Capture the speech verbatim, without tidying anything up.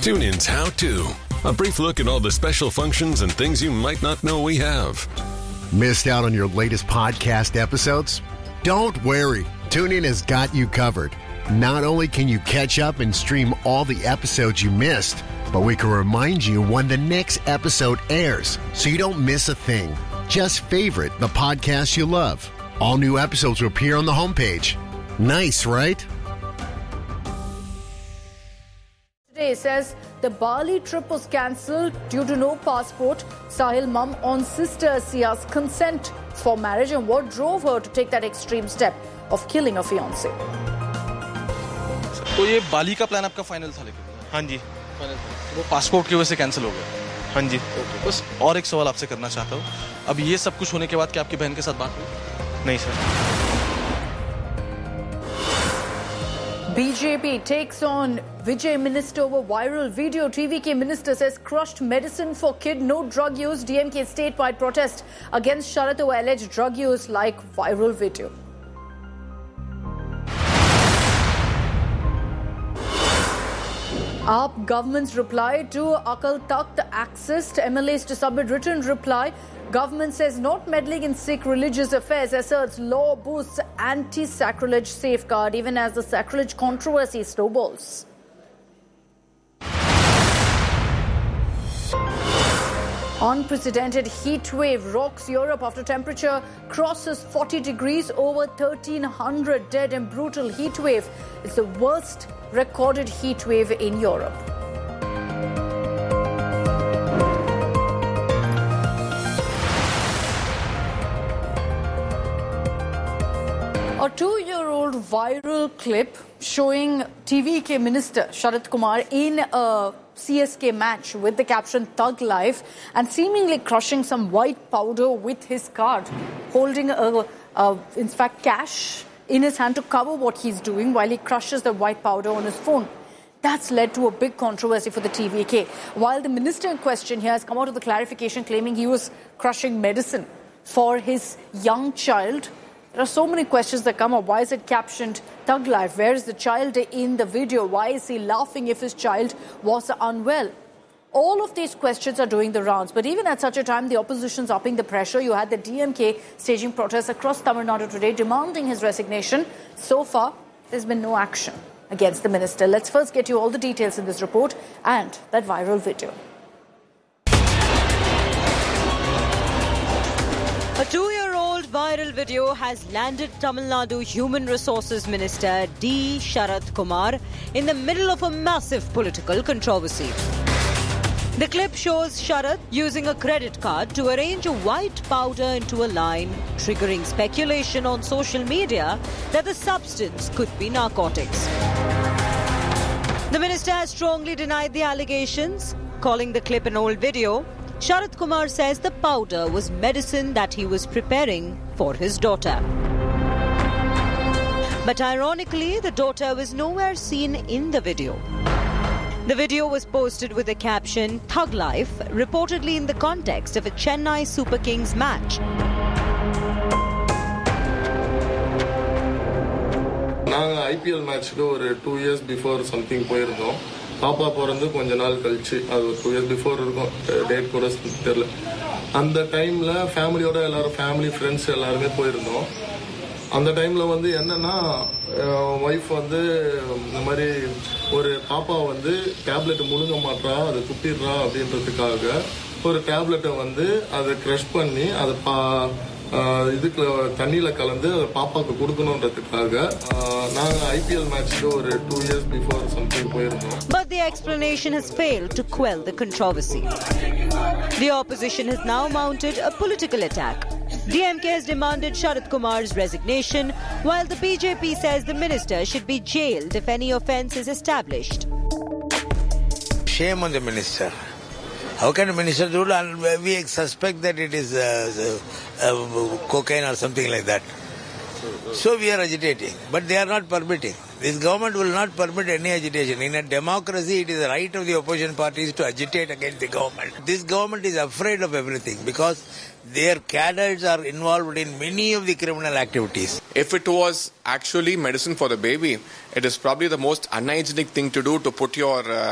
TuneIn's How To. A brief look at all the special functions and things you might not know we have. Missed out on your latest podcast episodes? Don't worry. TuneIn has got you covered. Not only can you catch up and stream all the episodes you missed, but we can remind you when the next episode airs so you don't miss a thing. Just favorite the podcast you love. All new episodes will appear on the homepage. Nice, right? Today says the Bali trip was cancelled due to no passport. Sahil mum on sister Sia's consent for marriage, and what drove her to take that extreme step of killing a fiancé. तो ये बाली का plan आपका final था लेकिन? हाँ जी final था। वो passport की वजह से कैंसिल हो गया? हाँ जी। बस और एक सवाल आपसे करना चाहता हूँ, अब ये सब कुछ होने के बाद क्या आपकी बहन के साथ बात हुई? नहीं sir. B J P takes on Vijay Minister over viral video. T V K Minister says crushed medicine for kid, no drug use. D M K statewide protest against Sharath over alleged drug use like viral video. A P government's reply to Akal Takht accessed M L As to submit written reply. Government says not meddling in Sikh religious affairs, asserts law boosts anti-sacrilege safeguard even as the sacrilege controversy snowballs. Unprecedented heat wave rocks Europe after temperature crosses forty degrees, over thirteen hundred dead in brutal heat wave. It's the worst recorded heat wave in Europe. A two-year-old viral clip showing T V K Minister Sharath Kumar in a C S K match with the caption Thug Life and seemingly crushing some white powder with his card, holding a, a, in fact cash in his hand to cover what he's doing while he crushes the white powder on his phone. That's led to a big controversy for the T V K. While the minister in question here has come out with a clarification claiming he was crushing medicine for his young child, there are so many questions that come up. Why is it captioned Thug Life? Where is the child in the video? Why is he laughing if his child was unwell? All of these questions are doing the rounds. But even at such a time, the opposition's upping the pressure. You had the D M K staging protests across Tamil Nadu today demanding his resignation. So far, there's been no action against the minister. Let's first get you all the details in this report and that viral video. A two-year-old viral video has landed Tamil Nadu Human Resources Minister D. Sharath Kumar in the middle of a massive political controversy. The clip shows Sharath using a credit card to arrange a white powder into a line, triggering speculation on social media that the substance could be narcotics. The minister has strongly denied the allegations, calling the clip an old video. Sharath Kumar says the powder was medicine that he was preparing for his daughter. But ironically, the daughter was nowhere seen in the video. The video was posted with the caption Thug Life, reportedly in the context of a Chennai Super Kings match. I P L match ஒரு two years before something போயிருந்தோம். பாப்பா பிறந்து கொஞ்ச நாள் கழிச்சு அது two years before இருக்கும், date கூட தெரியல. அந்த டைம்ல ஃபேமிலியோட எல்லாரும் ஃபேமிலி ஃப்ரெண்ட்ஸ் எல்லாருமே போயிருந்தோம். அந்த டைம்ல வந்து என்னன்னா ஒய்ஃப் வந்து இந்த மாதிரி ஒரு பாப்பா வந்து டேப்லெட் முழுங்க மாட்டா, அதை துப்பிடுறா அப்படின்றதுக்காக ஒரு டேப்லெட்டை வந்து அதை க்ரஷ் பண்ணி அதை பா இதுக்கு தண்ணியில கலந்து பாப்பாக்கு கொடுக்கணும்ன்றதுக்காக நாங்க I P L மேட்ச்க்கு ஒரு two years before something போயிருந்தோம். But the explanation has failed to quell the controversy. The opposition has now mounted a political attack. D M K has demanded Sharath Kumar's resignation, while the B J P says the minister should be jailed if any offence is established. Shame on the minister. How can a minister do that? We suspect that it is uh, uh, cocaine or something like that. So we are agitating, but they are not permitting. This government will not permit any agitation. In a democracy, it is the right of the opposition parties to agitate against the government. This government is afraid of everything because their cadres are involved in many of the criminal activities. If it was actually medicine for the baby, it is probably the most unhygienic thing to do, to put your uh,